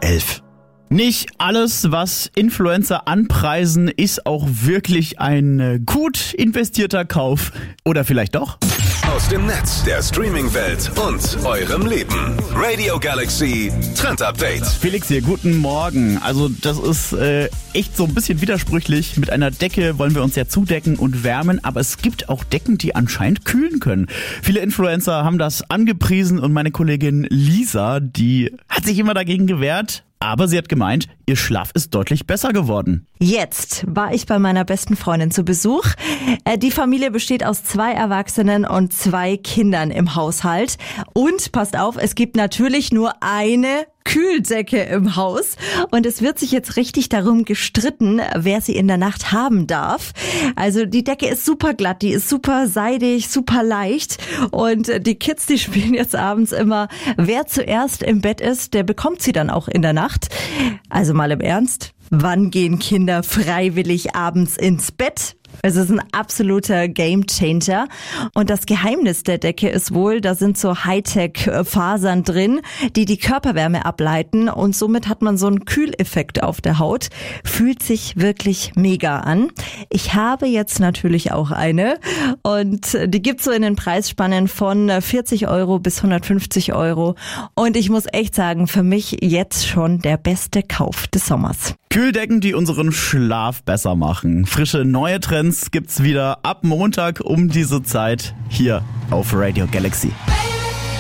11. Nicht alles, was Influencer anpreisen, ist auch wirklich ein gut investierter Kauf. Oder vielleicht doch? Aus dem Netz, der Streaming-Welt und eurem Leben. Radio Galaxy Trend Update. Felix hier, guten Morgen. Also das ist echt so ein bisschen widersprüchlich. Mit einer Decke wollen wir uns ja zudecken und wärmen, aber es gibt auch Decken, die anscheinend kühlen können. Viele Influencer haben das angepriesen und meine Kollegin Lisa, die hat sich immer dagegen gewehrt. Aber sie hat gemeint, ihr Schlaf ist deutlich besser geworden. Jetzt war ich bei meiner besten Freundin zu Besuch. Die Familie besteht aus 2 Erwachsenen und 2 Kindern im Haushalt. Und passt auf, es gibt natürlich nur eine Kühldecke im Haus. Und es wird sich jetzt richtig darum gestritten, wer sie in der Nacht haben darf. Also die Decke ist super glatt, die ist super seidig, super leicht. Und die Kids, die spielen jetzt abends immer, wer zuerst im Bett ist, der bekommt sie dann auch in der Nacht. Also mal im Ernst, wann gehen Kinder freiwillig abends ins Bett? Es ist ein absoluter Gamechanger. Und das Geheimnis der Decke ist wohl, da sind so Hightech-Fasern drin, die Körperwärme ableiten. Und somit hat man so einen Kühleffekt auf der Haut. Fühlt sich wirklich mega an. Ich habe jetzt natürlich auch eine. Und die gibt's so in den Preisspannen von 40 € bis 150 €. Und ich muss echt sagen, für mich jetzt schon der beste Kauf des Sommers. Kühldecken, die unseren Schlaf besser machen. Frische neue Trends gibt's wieder ab Montag um diese Zeit hier auf Radio Galaxy.